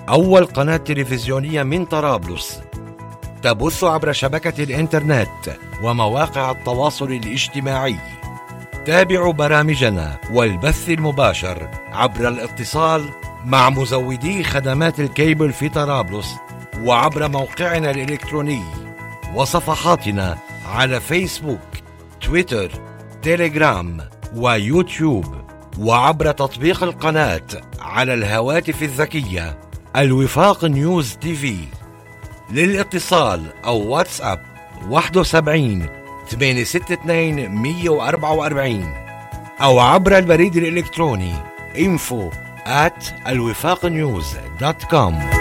أول قناة تلفزيونية من طرابلس تبث عبر شبكة الإنترنت ومواقع التواصل الاجتماعي. تابعوا برامجنا والبث المباشر عبر الاتصال مع مزودي خدمات الكيبل في طرابلس، وعبر موقعنا الإلكتروني وصفحاتنا على فيسبوك، تويتر، تيليجرام ويوتيوب، وعبر تطبيق القناة على الهواتف الذكية الوفاق نيوز تي في. للاتصال أو واتساب 71 862 144 أو عبر البريد الإلكتروني info@alwifaqnews.com.